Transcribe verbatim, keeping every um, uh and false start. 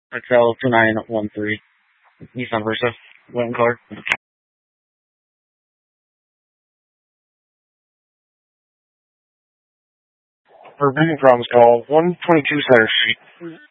X L two nine one three. Nissan Versa. White in color. For booking problems, call one twenty-two Center Street.